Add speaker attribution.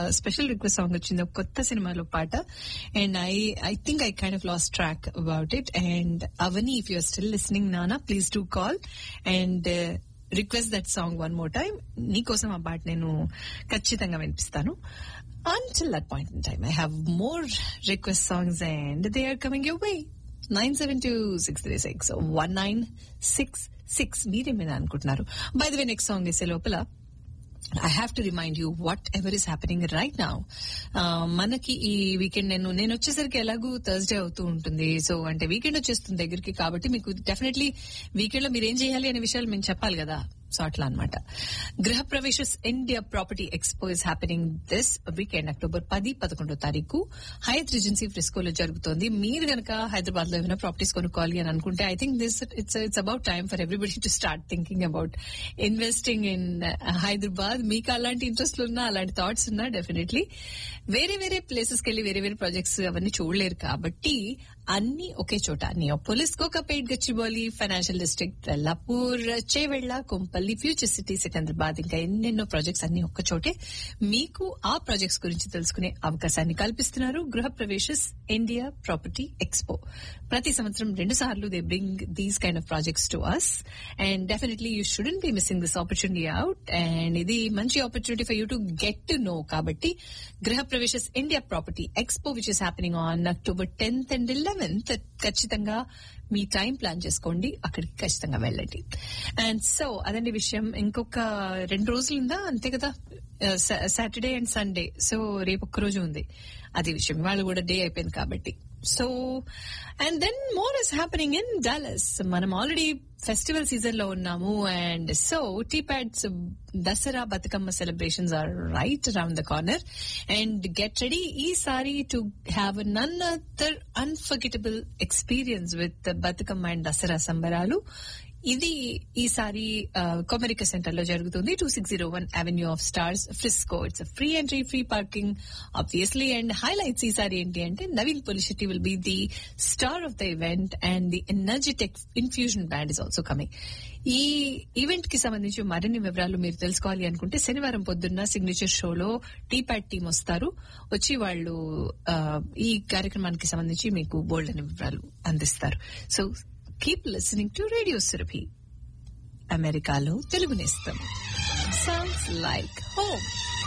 Speaker 1: Special request song వచ్చింది ఒక కొత్త సినిమాలో పాట and I think I kind of last track about it and Avani if you're still listening నానా please do call and request that song one more time. నీకోసం ఆ పాట నేను ఖచ్చితంగా వినిపిస్తాను. Until that point in time, I have more request songs and they are coming your way. 972-636-1966. మీరేమైనా అనుకుంటున్నారు? By the way, next song is లోపల I have to remind you whatever is happening right now. మనకి ఈ weekend నేను వచ్చేసరికి ఎలాగూ Thursday అవుతూ ఉంటుంది. సో అంటే వీకెండ్ వచ్చేస్తుంది దగ్గరికి, కాబట్టి మీకు డెఫినెట్లీ వీకెండ్ లో మీరు ఏం చేయాలి అనే విషయాలు మేము చెప్పాలి కదా. సో అట్లా అనమాట. గృహ ప్రవేశస్ India property expo is happening this weekend October 10-11 తారీఖు హయత్ రిజెన్సీ ఫ్రిస్కోలో జరుగుతోంది. మీరు గనక హైదరాబాద్ లో ఏమైనా ప్రాపర్టీస్ కొనుక్కోవాలి అని అనుకుంటే I think it's about time for everybody to start thinking about investing in Hyderabad. మీకు అలాంటి ఇంట్రెస్ట్ ఉన్నా, అలాంటి థాట్స్ ఉన్నా డెఫినెట్లీ వేరే వేరే ప్లేసెస్ కి వెళ్లి వేరే వేరే ప్రాజెక్ట్స్ అవన్నీ చూడలేరు కాబట్టి అన్ని ఒకే చోట. Neopolis, Kokapet, Gachibowli, financial district, Tellapur, Chevella, Kompally, future city, Secunderabad ఇంకా ఎన్నెన్నో ప్రాజెక్ట్స్ అన్ని ఒక్క చోటే. మీకు ఆ ప్రాజెక్ట్స్ గురించి తెలుసుకునే అవకాశాన్ని కల్పిస్తున్నారు గృహ ప్రవేశస్ ఇండియా ప్రాపర్టీ ఎక్స్పో. ప్రతి సంవత్సరం 2 సార్లు they bring these kind of projects to us and definitely you shouldn't be missing this opportunity out. And ఇది మంచి opportunity for you to get to know. కాబట్టి గృహ ప్రవేశస్ India property expo which is happening on October 10th and 11th ఖచ్చితంగా మీ time plan చేసుకోండి, అక్కడికి ఖచ్చితంగా వెళ్ళండి. And so అదండి విషయం. ఇంకొక 2 రోజులుందా అంతే కదా, సాటర్డే అండ్ సండే. సో రేపు ఒక్క రోజు ఉంది, అది విషయం. వాళ్ళు కూడా డే అయిపోయింది కాబట్టి. So and then more is happening in Dallas. మనం ఆల్రెడీ ఫెస్టివల్ సీజన్ లో ఉన్నాము and so టీప్యాడ్స్ Dasara Bathukamma celebrations are right around the corner and get ready ఈసారి to have none other unforgettable experience with Bathukamma and Dasara సంబరాలు. ఇది ఈసారి Komarika centre లో జరుగుతుంది, 2601 Avenue of Stars, Frisco. It's free entry, free parking obviously. And highlights ఈసారి ఏంటి అంటే Naveen Pulishetty will be the star of the event and the energetic infusion band is also coming. ఈ event కి సంబంధించి మరిన్ని వివరాలు మీరు తెలుసుకోవాలి అనుకుంటే శనివారం పొద్దున్న సిగ్నేచర్ షోలో టీప్యాడ్ టీమ్ వస్తారు. వచ్చి వాళ్ళు ఈ కార్యక్రమానికి సంబంధించి మీకు బోల్డ్ అనే వివరాలు అందిస్తారు. So keep listening to Radio Surabhi. అమెరికాలో తెలుగు నేస్తం. Sounds like home.